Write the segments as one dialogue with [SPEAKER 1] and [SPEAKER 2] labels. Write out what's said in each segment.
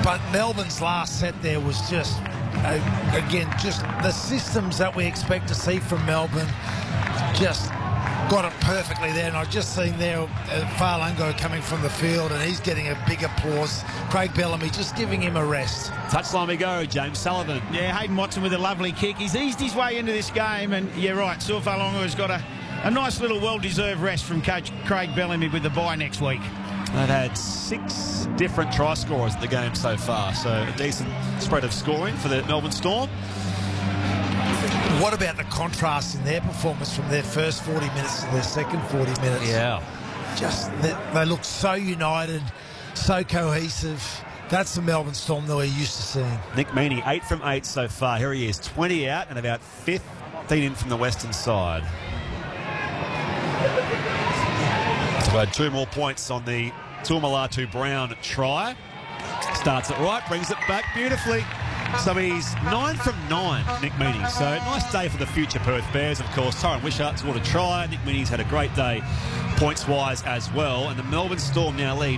[SPEAKER 1] But Melbourne's last set there was just, again, just the systems that we expect to see from Melbourne. Just got it perfectly there. And I've just seen there Farlango coming from the field, and he's getting a big applause. Craig Bellamy just giving him a rest.
[SPEAKER 2] Touchline we go, James Sullivan.
[SPEAKER 3] Yeah, Hayden Watson with a lovely kick. He's eased his way into this game, and you're right, Saul Farlango has got a nice little well-deserved rest from coach Craig Bellamy with the bye next week.
[SPEAKER 2] They've had 6 different try scorers in the game so far, so a decent spread of scoring for the Melbourne Storm.
[SPEAKER 1] What about the contrast in their performance from their first 40 minutes to their second 40 minutes?
[SPEAKER 2] Yeah.
[SPEAKER 1] Just, they look so united, so cohesive. That's the Melbourne Storm that we're used to seeing.
[SPEAKER 2] Nick Meaney, 8 from 8 so far. Here he is, 20 out and about 15 in from the western side. So we had 2 more points on the Tuamulatu Brown try. Starts it right, brings it back beautifully. So he's 9 from 9, Nick Meaney. So nice day for the future Perth Bears, of course. Tyron Wishart scored a try. Nick Meaney's had a great day points-wise as well. And the Melbourne Storm now lead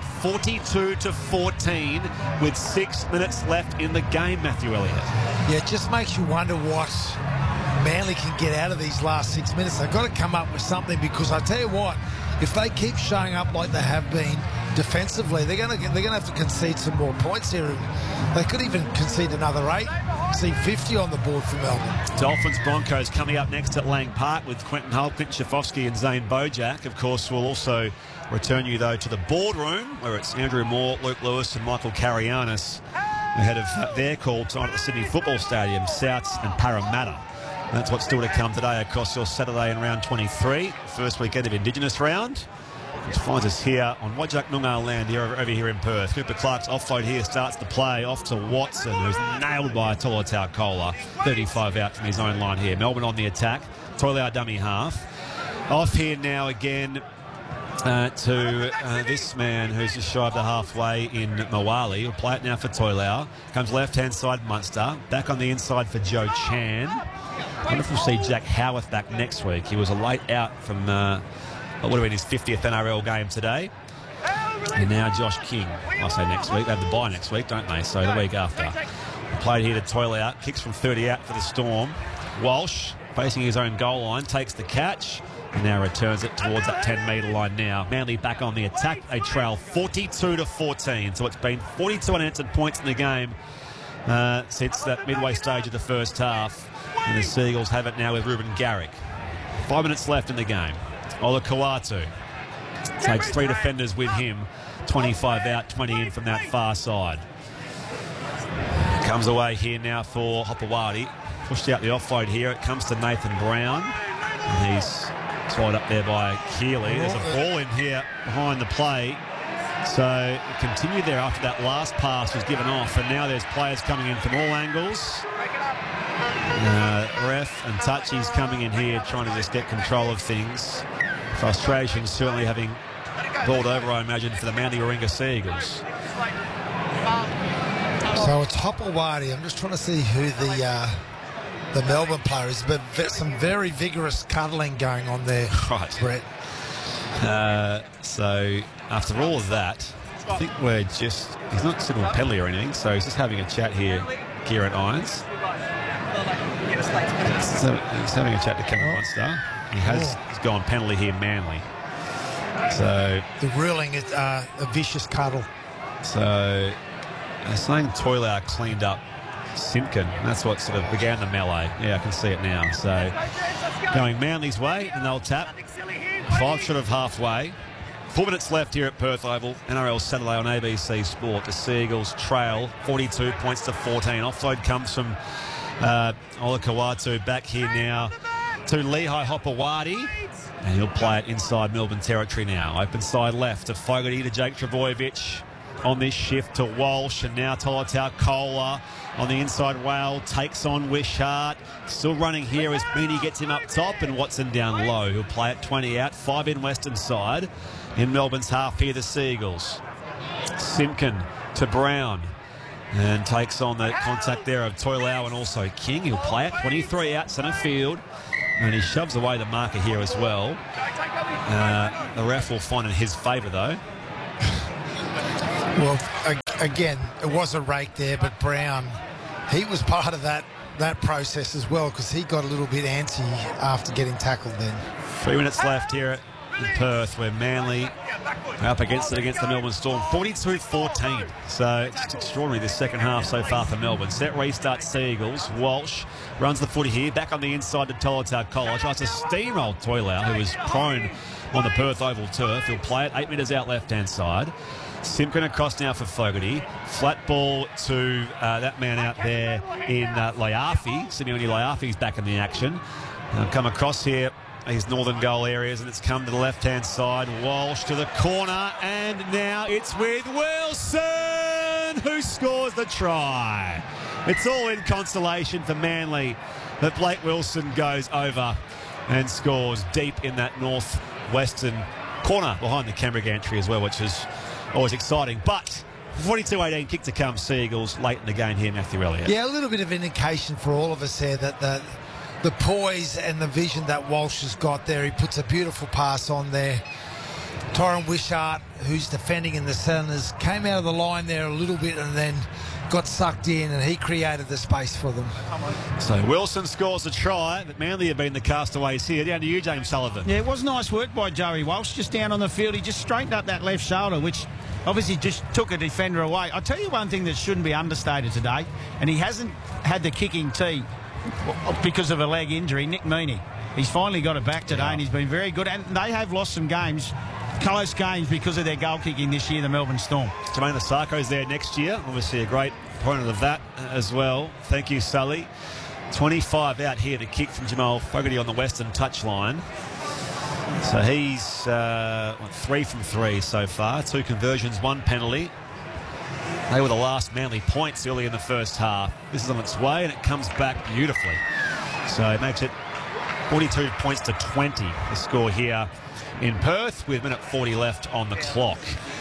[SPEAKER 2] 42-14 with 6 minutes left in the game, Matthew Elliott.
[SPEAKER 1] Yeah, it just makes you wonder what Manly can get out of these last 6 minutes. They've got to come up with something, because I tell you what, if they keep showing up like they have been defensively, they're going to have to concede some more points here. They could even concede another 8. See 50 on the board for Melbourne.
[SPEAKER 2] Dolphins Broncos coming up next at Lang Park with Quentin Hull, Quinton Schifofsky and Zane Bojack. Of course, we'll also return you, though, to the boardroom, where it's Andrew Moore, Luke Lewis and Michael Carianis ahead of their call tonight at the Sydney Football Stadium, Souths and Parramatta. That's what's still to come today across your Saturday in round 23, first weekend of Indigenous round, which finds us here on Wajak Noongar land here over here in Perth. Cooper Clark's offload here starts the play off to Watson, who's nailed by Tolotau Kola. 35 out from his own line here. Melbourne on the attack. Toilau dummy half. Off here now again to this man who's just shy of the halfway in Mawali. He'll play it now for Toilau. Comes left-hand side Munster. Back on the inside for Joe Chan. I wonder if we'll see Jack Howarth back next week. He was a late out from what would have been his 50th NRL game today. And now Josh King. I'll say next week. They have the bye next week, don't they? So the week after. Played here to Toilau. Kicks from 30 out for the Storm. Walsh, facing his own goal line, takes the catch and now returns it towards that 10-metre line now. Manly back on the attack. They trail 42-14. So it's been 42 unanswered points in the game since that midway stage of the first half. And the Seagulls have it now with Ruben Garrick. 5 minutes left in the game. Ola Kawatu takes 3 defenders with him. 25 out, 20 in from that far side. Comes away here now for Hopewadi. Pushed out the offload here. It comes to Nathan Brown. And he's swallowed up there by Keeley. There's a ball in here behind the play. So continue there after that last pass was given off. And now there's players coming in from all angles. Ref and Touchy's coming in here trying to just get control of things. Frustration certainly having boiled over, I imagine, for the Manly Warringah Seagulls.
[SPEAKER 1] So it's Hopewadi. I'm just trying to see who the Melbourne player is, but some very vigorous cuddling going on there.
[SPEAKER 2] Right.
[SPEAKER 1] Brett.
[SPEAKER 2] So after all of that, I think we're just... He's not sitting on penalty or anything, so he's just having a chat here, Kieran Irons. So he's having a chat to Kevin Munster. He's gone penalty here, Manly. So
[SPEAKER 1] the ruling is a vicious cuddle.
[SPEAKER 2] So they're saying Toilau cleaned up Simpkin. That's what sort of began the melee. Yeah, I can see it now. So going Manly's way, and they'll tap. 5 short of halfway. 4 minutes left here at Perth Oval. NRL Saturday on ABC Sport. The Seagulls trail 42 points to 14. Offload comes from Ola Kawatu back here now to Lehigh Hopewadi. And he'll play it inside Melbourne territory now. Open side left to Fogarty to Jake Trbojevic. On this shift to Walsh, and now Tolotau Kola on the inside rail takes on Wishart. Still running here as Meaney gets him up top, and Watson down low. He'll play it 20 out, 5 in western side. In Melbourne's half here, the Seagulls. Simpkin to Brown, and takes on the contact there of Toilau and also King. He'll play it 23 out centre field, and he shoves away the marker here as well. The ref will find in his favour though.
[SPEAKER 1] Well, again, it was a rake there, but Brown, he was part of that process as well, because he got a little bit antsy after getting tackled then.
[SPEAKER 2] 3 minutes left here in Perth, where Manly are up against the Melbourne Storm. 42-14. So it's extraordinary this second half so far for Melbourne. Set restart Seagulls. Walsh runs the footy here. Back on the inside to Tolata College. Tries to steamroll Toilau, who is prone on the Perth Oval turf. He'll play it 8 metres out left-hand side. Simpkin across now for Fogarty. Flat ball to that man out there in Laiafi. Simeone Laiafi's back in the action. Come across here his northern goal areas, and it's come to the left-hand side. Walsh to the corner, and now it's with Wilson, who scores the try. It's all in consolation for Manly that Blake Wilson goes over and scores deep in that northwestern corner behind the Canberra gantry as well, which is always exciting. But 42-18 kick to come, Seagulls late in the game here, Matthew Elliott.
[SPEAKER 1] Yeah, a little bit of indication for all of us there that the poise and the vision that Walsh has got there. He puts a beautiful pass on there. Tyron Wishart, who's defending in the centres, came out of the line there a little bit and then got sucked in, and he created the space for them.
[SPEAKER 2] So Wilson scores the try, but Manly have been the castaways here. Down to you, James Sullivan.
[SPEAKER 3] Yeah, it was nice work by Joey Walsh, just down on the field. He just straightened up that left shoulder, which obviously just took a defender away. I'll tell you one thing that shouldn't be understated today, and he hasn't had the kicking tee because of a leg injury, Nick Meaney. He's finally got it back today, and he's been very good. And they have lost some games, close games, because of their goal kicking this year, the Melbourne Storm.
[SPEAKER 2] Jermaine Asarko's there next year. Obviously a great opponent of that as well. Thank you, Sully. 25 out here to kick from Jamal Fogarty on the western touchline. So he's 3 from 3 so far. 2 conversions, 1 penalty. They were the last Manly points early in the first half. This is on its way, and it comes back beautifully. So it makes it 42 points to 20, the score here in Perth, with minute 40 left on the clock.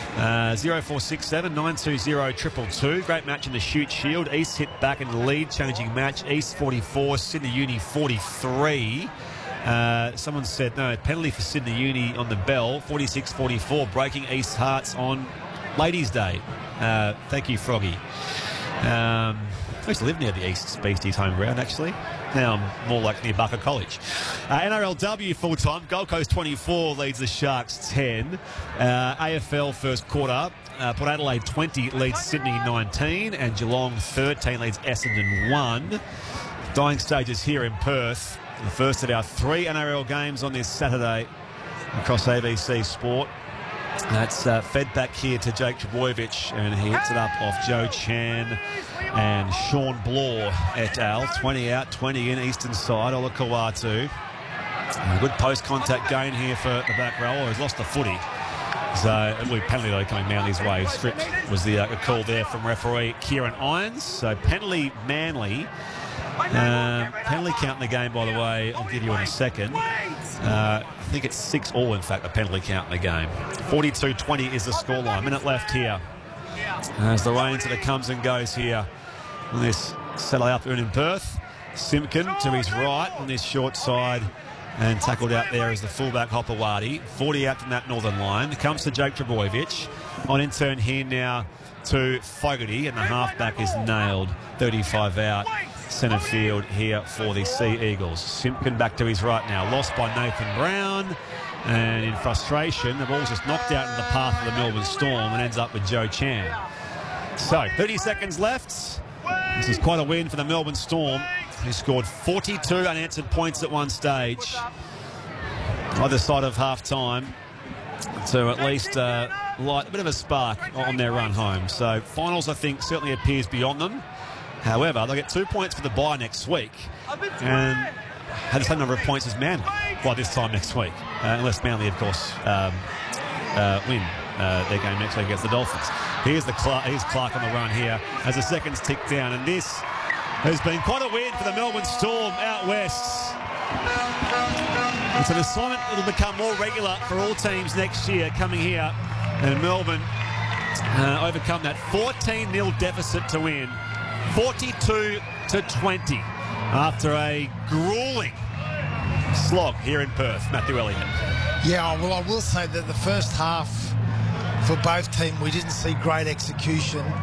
[SPEAKER 2] 0467 920 222. Great match in the Shute Shield. East hit back in the lead, changing match. East 44, Sydney Uni 43. Someone said no, penalty for Sydney Uni on the bell. 46-44, breaking East hearts on Ladies' Day. Thank you, Froggy. I used to live near the East Beasties home ground, actually. Now I'm more like near Bucker College. NRLW full-time. Gold Coast 24 leads the Sharks 10. AFL first quarter. Port Adelaide 20 leads Sydney 19. And Geelong 13 leads Essendon 1. Dying stages here in Perth. The first of our 3 NRL games on this Saturday across ABC Sport. That's fed back here to Jake Trbojevic, and he hits it up off Joe Chan and Sean Blore et al. 20 out, 20 in, eastern side. Ola Kawatu. A good post-contact gain here for the back row. He's lost the footy. So it will be penalty though coming Manly's way. Stripped was the call there from referee Kieran Irons. So penalty Manly. Penalty count in the game, by the way, I'll give you in a second. I think it's 6-all, in fact, the penalty count in the game. 42-20 is the scoreline. Minute left here. As the rain sort of comes and goes here on this Saturday afternoon in Perth. Simpkin to his right on this short side, and tackled out there is the fullback Hopewadi. 40 out from that northern line. Comes to Jake Trbojevic. On in turn here now to Fogarty, and the halfback is nailed. 35 out. Centre field here for the Sea Eagles. Simpkin back to his right now. Lost by Nathan Brown. And in frustration, the ball's just knocked out in the path of the Melbourne Storm and ends up with Joe Chan. So, 30 seconds left. This is quite a win for the Melbourne Storm, who scored 42 unanswered points at one stage. Either side of half-time to at least light a bit of a spark on their run home. So, finals, I think, certainly appears beyond them. However, they'll get 2 points for the bye next week and have the same number of points as Manly by this time next week. Unless Manly, of course, win their game next week against the Dolphins. Here's Clark on the run here as the seconds tick down. And this has been quite a win for the Melbourne Storm out west. It's an assignment that will become more regular for all teams next year coming here. And Melbourne overcome that 14-0 deficit to win. 42-20 after a grueling slog here in Perth. Matthew Elliott.
[SPEAKER 1] Yeah, well, I will say that the first half for both teams. We didn't see great execution